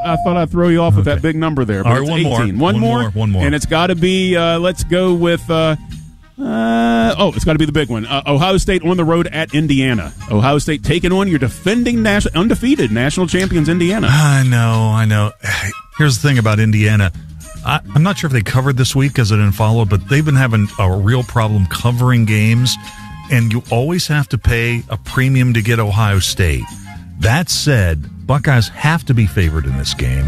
I thought I'd throw you off with that big number there. But all right, it's 18. One more. And it's got to be, let's go with, it's got to be the big one. Ohio State on the road at Indiana. Ohio State taking on your defending undefeated national champions, Indiana. I know. Here's the thing about Indiana. I'm not sure if they covered this week as it didn't follow, but they've been having a real problem covering games, and you always have to pay a premium to get Ohio State. That said, Buckeyes have to be favored in this game.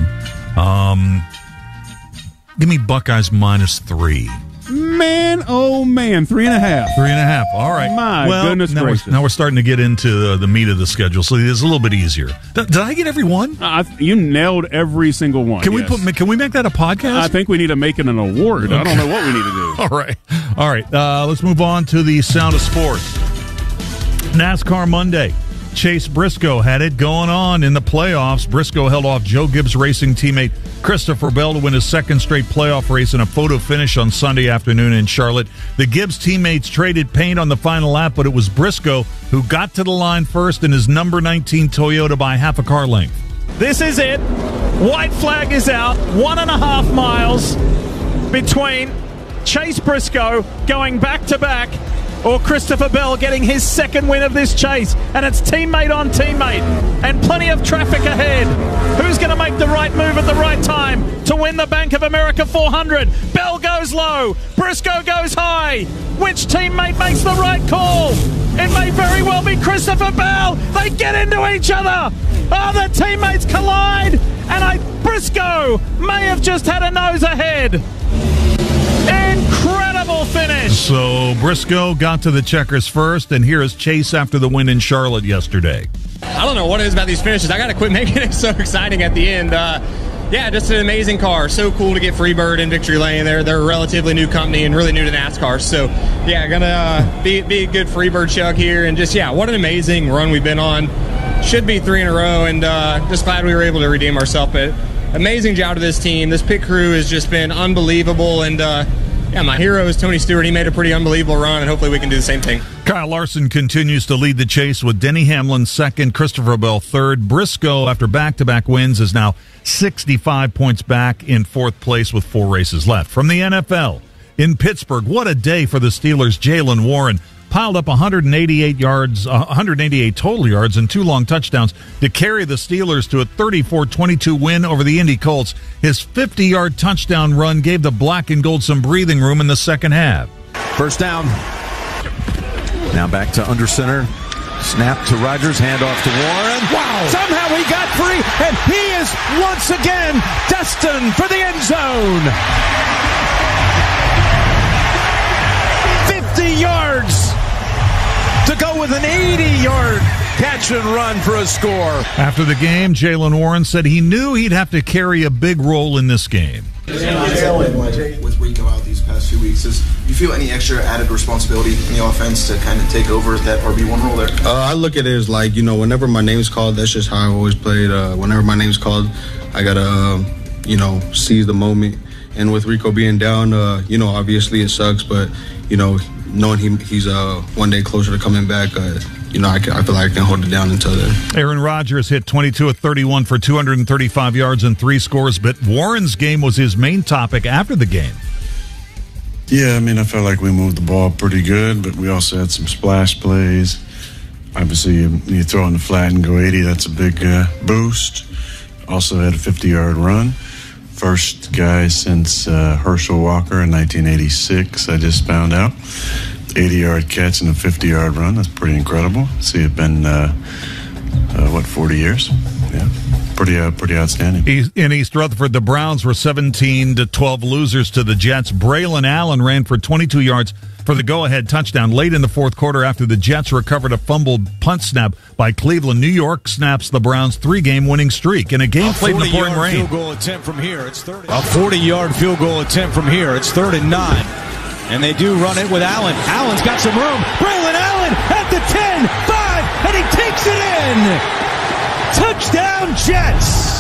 Give me Buckeyes -3. Man, oh man, 3.5. 3.5. All right. My goodness gracious. Now we're starting to get into the meat of the schedule, so it's a little bit easier. Did I get every one? You nailed every single one. Can we make that a podcast? I think we need to make it an award. Okay. I don't know what we need to do. All right. Let's move on to the Sound of Sports. NASCAR Monday. Chase Briscoe had it going on in the playoffs. Briscoe held off Joe Gibbs Racing teammate Christopher Bell to win his second straight playoff race in a photo finish on Sunday afternoon in Charlotte. The Gibbs teammates traded paint on the final lap, but it was Briscoe who got to the line first in his number 19 Toyota by half a car length. This is it. White flag is out. 1.5 miles between Chase Briscoe going back-to-back or Christopher Bell getting his second win of this chase. And it's teammate on teammate. And plenty of traffic ahead. Who's going to make the right move at the right time to win the Bank of America 400? Bell goes low. Briscoe goes high. Which teammate makes the right call? It may very well be Christopher Bell. They get into each other. Oh, the teammates collide. And Briscoe may have just had a nose ahead. Incredible finish. So Briscoe got to the checkers first, and here is Chase after the win in Charlotte yesterday. I don't know what it is about these finishes. I got to quit making it so exciting at the end. Yeah, just an amazing car. So cool to get Freebird in Victory Lane. They're a relatively new company and really new to NASCAR. So, yeah, gonna be a good Freebird Chuck here. And just, yeah, what an amazing run we've been on. Should be 3 in a row, and just glad we were able to redeem ourselves. But amazing job to this team. This pit crew has just been unbelievable. And, yeah, my hero is Tony Stewart. He made a pretty unbelievable run, and hopefully we can do the same thing. Kyle Larson continues to lead the chase with Denny Hamlin second, Christopher Bell third. Briscoe, after back-to-back wins, is now 65 points back in fourth place with 4 races left. From the NFL, in Pittsburgh, what a day for the Steelers. Jaylen Warren piled up 188 total yards and 2 long touchdowns to carry the Steelers to a 34-22 win over the Indy Colts. His 50-yard touchdown run gave the black and gold some breathing room in the second half. First down. Now back to under center. Snap to Rodgers, handoff to Warren. Wow! Somehow he got free, and he is once again destined for the end zone. 50 yards to go with an 80-yard catch and run for a score. After the game, Jaylen Warren said he knew he'd have to carry a big role in this game. With Rico out these past few weeks, you feel any extra added responsibility in the offense to kind of take over that RB1 role there? I look at it as like, whenever my name's called, that's just how I always played. Whenever my name's called, I got to, seize the moment. And with Rico being down, obviously it sucks, but, knowing he's one day closer to coming back, I feel like I can hold it down until then. Aaron Rodgers hit 22 of 31 for 235 yards and 3 scores, but Warren's game was his main topic after the game. Yeah, I felt like we moved the ball pretty good, but we also had some splash plays. Obviously, you throw in the flat and go 80, that's a big boost. Also had a 50-yard run. First guy since Herschel Walker in 1986, I just found out. 80-yard catch and a 50-yard run. That's pretty incredible. See, it's been, 40 years? Yeah, pretty outstanding. In East Rutherford, the Browns were 17-12 losers to the Jets. Braylon Allen ran for 22 yards for the go-ahead touchdown late in the fourth quarter after the Jets recovered a fumbled punt snap by Cleveland. New York snaps the Browns' 3-game winning streak in a game played in the pouring rain. Field goal attempt from here. It's 30. A 40-yard field goal attempt from here. It's 3rd and 9. And they do run it with Allen. Allen's got some room. Braylon Allen at the 10, 5, and he takes it in. Touchdown, Jets.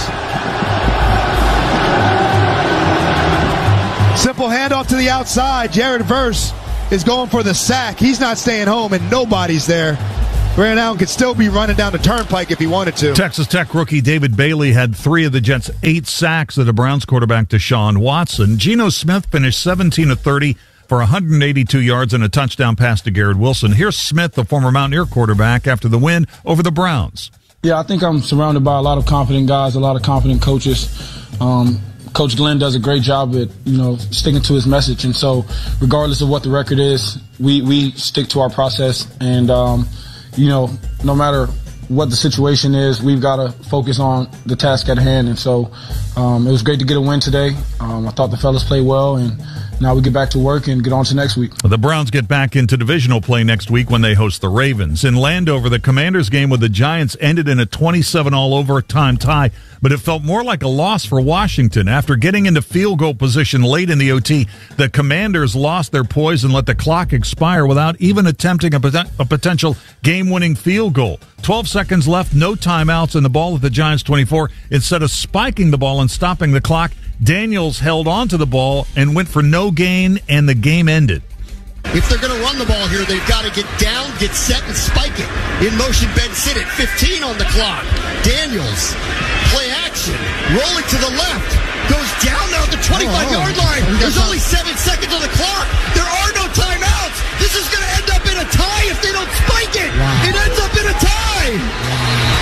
Simple handoff to the outside. Jared Verse is going for the sack. He's not staying home, and nobody's there. Brandon Allen could still be running down the turnpike if he wanted to. Texas Tech rookie David Bailey had 3 of the Jets' 8 sacks of the Browns quarterback Deshaun Watson. Geno Smith finished 17 of 30 for 182 yards and a touchdown pass to Garrett Wilson. Here's Smith, the former Mountaineer quarterback, after the win over the Browns. Yeah, I think I'm surrounded by a lot of confident guys, a lot of confident coaches. Coach Glenn does a great job at, sticking to his message. And so regardless of what the record is, we stick to our process. And, no matter what the situation is, we've got to focus on the task at hand. And so it was great to get a win today. I thought the fellas played well, and now we get back to work and get on to next week. The Browns get back into divisional play next week when they host the Ravens. In Landover, the Commanders game with the Giants ended in a 27-all overtime tie, but it felt more like a loss for Washington. After getting into field goal position late in the OT, the Commanders lost their poise and let the clock expire without even attempting a potential game-winning field goal. 12 seconds left, no timeouts, and the ball at the Giants' 24. Instead of spiking the ball and stopping the clock, Daniels held on to the ball and went for no gain, and the game ended. If they're going to run the ball here, they've got to get down, get set, and spike it. In motion, Ben sit at 15 on the clock. Daniels, play action, rolling to the left, goes down now at the 25-yard line. There's only 7 seconds on the clock. There are no timeouts. This is going to end up in a tie if they don't spike it. It ends up in a tie.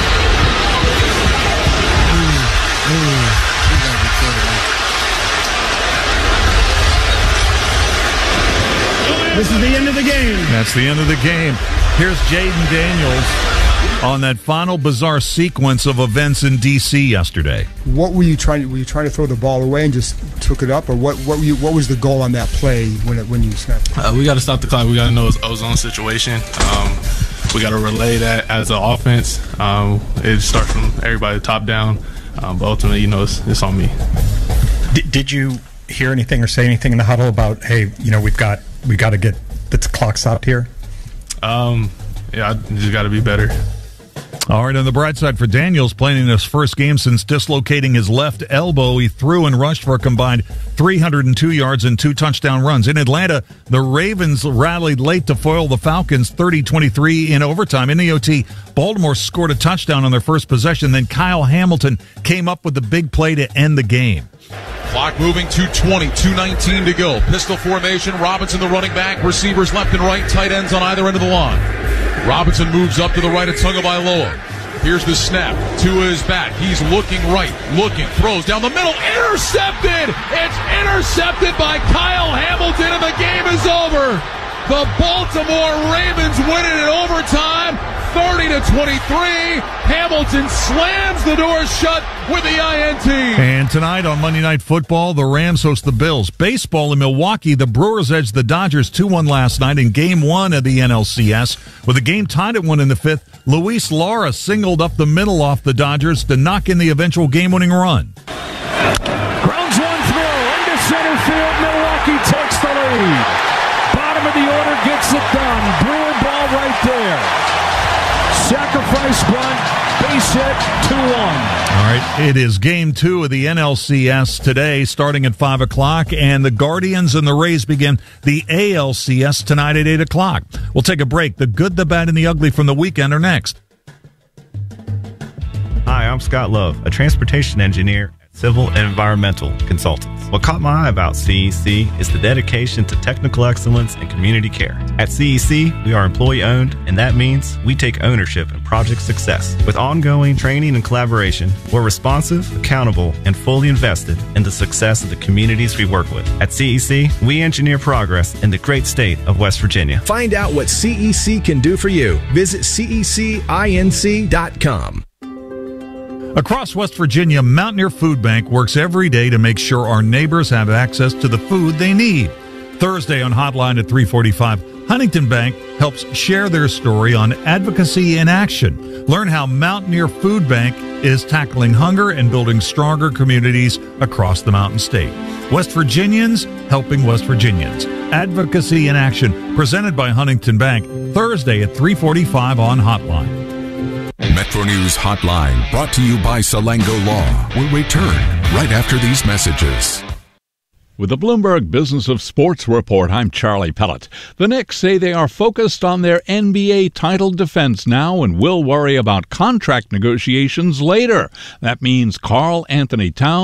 This is the end of the game. That's the end of the game. Here's Jaden Daniels on that final bizarre sequence of events in D.C. yesterday. What were you trying? Were you trying to throw the ball away and just took it up, or what was the goal on that play when you snapped? We got to stop the clock. We got to know it's ozone situation. We got to relay that as an offense. It starts from everybody top down, but ultimately, it's on me. Did you hear anything or say anything in the huddle about, hey, we got to get the clock stopped here? Yeah, I just got to be better. All right, on the bright side for Daniels, playing in his first game since dislocating his left elbow, he threw and rushed for a combined 302 yards and 2 touchdown runs. In Atlanta, the Ravens rallied late to foil the Falcons 30-23 in overtime. In the OT, Baltimore scored a touchdown on their first possession. Then Kyle Hamilton came up with the big play to end the game. Clock moving to 20, 2:19 to go. Pistol formation, Robinson the running back, receivers left and right, tight ends on either end of the line. Robinson moves up to the right of Tagovailoa. Here's the snap to his back. He's looking right, throws down the middle, intercepted! It's intercepted by Kyle Hamilton, and the game is over. The Baltimore Ravens win it in overtime, 30-23. Hamilton slams the door shut with the INT. And tonight on Monday Night Football, the Rams host the Bills. Baseball in Milwaukee, the Brewers edged the Dodgers 2-1 last night in Game 1 of the NLCS. With the game tied at 1 in the 5th, Luis Lara singled up the middle off the Dodgers to knock in the eventual game-winning run. Grounds one throw into center field. Milwaukee takes the lead. Bottom of the order gets it done. Brewer ball right there. Sacrifice bunt, base hit, 2-1. All right, it is Game 2 of the NLCS today, starting at 5 o'clock, and the Guardians and the Rays begin the ALCS tonight at 8 o'clock. We'll take a break. The good, the bad, and the ugly from the weekend are next. Hi, I'm Scott Love, a transportation engineer at Civil and Environmental Consultants. What caught my eye about CEC is the dedication to technical excellence and community care. At CEC, we are employee-owned, and that means we take ownership in project success. With ongoing training and collaboration, we're responsive, accountable, and fully invested in the success of the communities we work with. At CEC, we engineer progress in the great state of West Virginia. Find out what CEC can do for you. Visit cecinc.com. Across West Virginia, Mountaineer Food Bank works every day to make sure our neighbors have access to the food they need. Thursday on Hotline at 3:45, Huntington Bank helps share their story on advocacy in action. Learn how Mountaineer Food Bank is tackling hunger and building stronger communities across the Mountain State. West Virginians helping West Virginians. Advocacy in Action, presented by Huntington Bank, Thursday at 3:45 on Hotline. Metro News Hotline, brought to you by Salango Law, will return right after these messages. With the Bloomberg Business of Sports report, I'm Charlie Pellett. The Knicks say they are focused on their NBA title defense now and will worry about contract negotiations later. That means Karl Anthony Towns